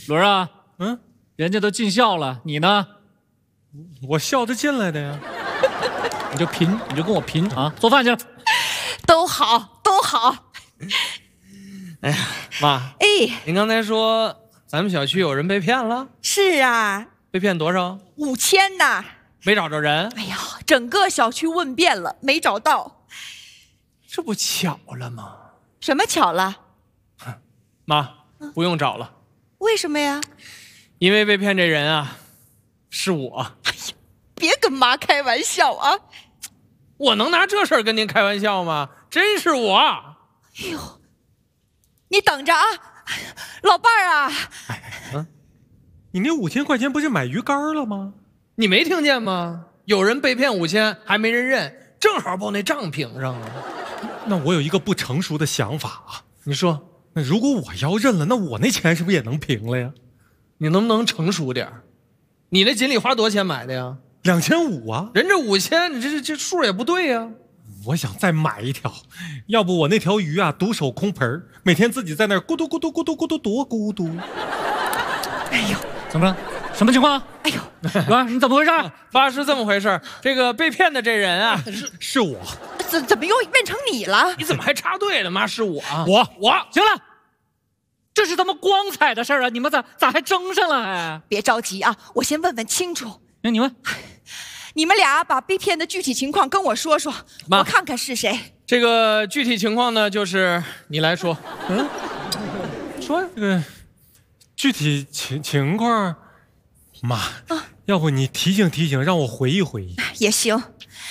轮啊， 嗯， 人家都尽孝了，你呢？ 我孝着进来的呀。 你就贫，你就跟我贫啊！做饭去了。 都好，都好。 哎呀，妈， 哎， 您刚才说咱们小区有人被骗了？ 是啊， 被骗多少 5000呐！ 没找着人？ 哎呀，整个小区问遍了，没找到。 这不巧了吗？ 什么巧了？ 妈，不用找了， 为什么呀？ 因为被骗这人啊，是我。 别跟妈开玩笑啊！ 我能拿这事儿跟您开玩笑吗？真是我。 哎呦，你等着啊，老伴儿啊！ 你那5000块钱不是买鱼竿了吗？ 你没听见吗？有人被骗5000，还没人认，正好报那账评上了。 那我有一个不成熟的想法啊。 你说， 那如果我要认了，那我那钱是不是也能平了呀？ 你能不能成熟点儿？你那锦鲤花多少钱买的呀 2500啊！ 人这5000，你这数也不对呀。 我想再买一条，要不我那条鱼啊，独守空盆，每天自己在那儿咕嘟咕嘟咕嘟咕嘟多咕嘟。 哎呦， 怎么了？什么情况？ 哎呦， 哥，你怎么回事？ 爸是这么回事，这个被骗的这人啊， 是我， 怎么又变成你了？ 你怎么还插队了？妈，是我啊， 我行了，这是他妈光彩的事儿啊！你们咋还争上了还？ 别着急啊，我先问问清楚。 那你问， 你们俩把被骗的具体情况跟我说说， 妈我看看是谁。 这个具体情况呢，就是你来说。说呀。 这个具体情况，妈，要不你提醒提醒，让我回忆回忆。 也行。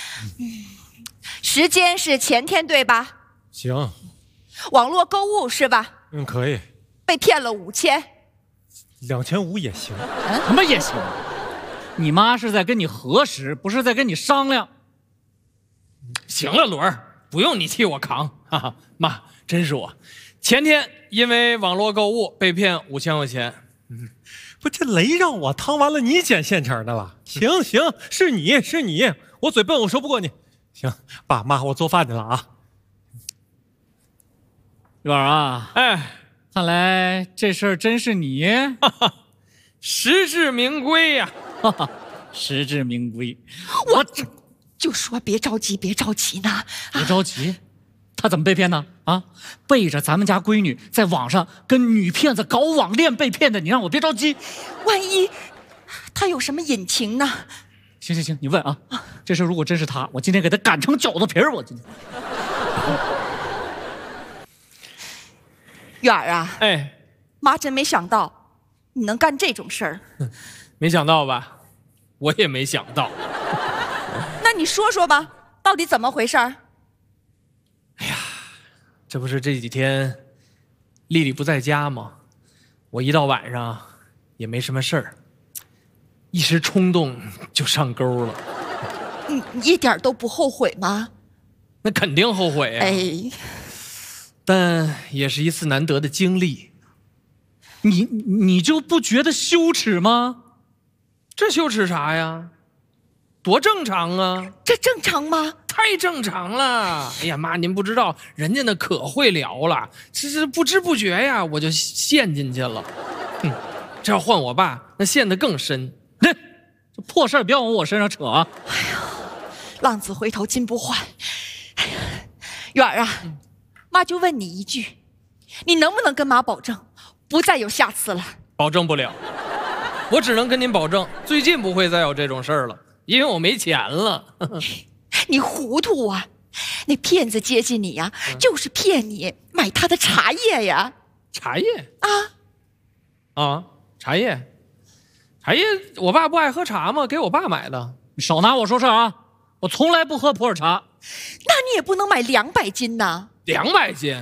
时间是前天对吧？ 行， 网络购物是吧？ 可以被骗了5000。 ，2500也行。 什么也行。你妈是在跟你核实，不是在跟你商量。 行了，轮儿，不用你替我扛。哈哈，妈，真是我，前天因为网络购物被骗5000块钱。 不，这雷让我趟完了，你捡现成的了。行行，是你，我嘴笨，我说不过你。行，爸妈，我做饭去了啊。 月儿啊， 哎， 看来这事儿真是你， 实至名归呀。 哈哈，实至名归。 我就说别着急，别着急呢。 别着急，他怎么被骗呢？啊，背着咱们家闺女在网上跟女骗子搞网恋被骗的，你让我别着急。 万一他有什么隐情呢？ 行，你问啊。这事如果真是他，我今天给他擀成饺子皮儿。我今天。 远儿啊， 哎， 妈真没想到你能干这种事儿。 没想到吧？我也没想到。 那你说说吧，到底怎么回事儿？ 这不是这几天丽丽不在家吗？我一到晚上也没什么事儿，一时冲动就上钩了。 你一点都不后悔吗？ 那肯定后悔啊， 哎， 但也是一次难得的经历。 你就不觉得羞耻吗？ 这羞耻啥呀？多正常啊！ 这正常吗？ 太正常了！哎呀妈，您不知道，人家那可会聊了，这不知不觉呀，我就陷进去了。这要换我爸，那陷得更深。 哼，这破事儿别往我身上扯啊！ 浪子回头金不换。哎呀，远儿啊，妈就问你一句，你能不能跟妈保证，不再有下次了？ 保证不了，我只能跟您保证，最近不会再有这种事儿了，因为我没钱了。 你糊涂啊！那骗子接近你呀，就是骗你买他的茶叶呀。 茶叶啊， 茶叶，我爸不爱喝茶吗？给我爸买的。 你少拿我说事儿啊！我从来不喝普洱茶。 那你也不能买200斤呐。 200斤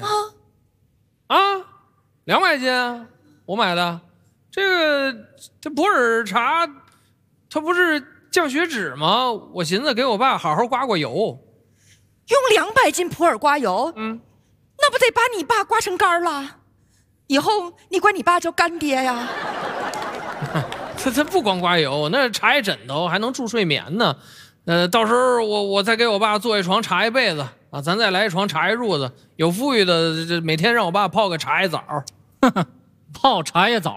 200斤啊！我买的。这普洱茶，它不是降血脂吗？我寻思给我爸好好刮刮油。 用200斤普洱刮油，那不得把你爸刮成干了？以后你管你爸叫干爹呀？ 他不光刮油，那茶叶枕头还能助睡眠呢。到时候我再给我爸做一床茶叶被子啊，咱再来一床茶叶褥子。有富裕的，这每天让我爸泡个茶叶澡。 泡茶叶澡